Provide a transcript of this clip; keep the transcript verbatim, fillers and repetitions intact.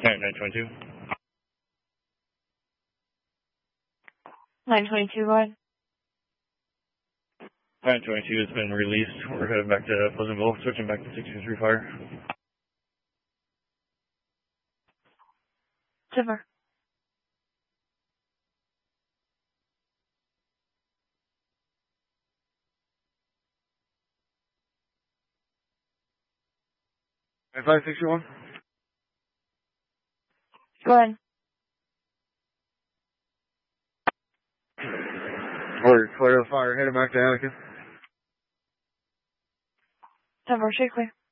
Alright, nine twenty-two. nine twenty-two, go ahead. nine twenty-two has been released. We're heading back to Pleasantville, switching back to six two three fire. Zipper. five six two one. Go ahead. We're clear of the fire, heading back to Anakin. Zipper, stay clear.